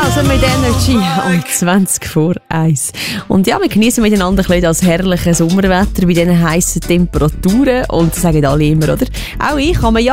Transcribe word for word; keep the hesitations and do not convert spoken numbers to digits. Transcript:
Also mit Energy um zwanzig vor eins. Und ja, wir genießen miteinander ein bisschen das herrliche Sommerwetter bei diesen heissen Temperaturen. Und das sagen alle immer, oder? Auch ich kann mir ja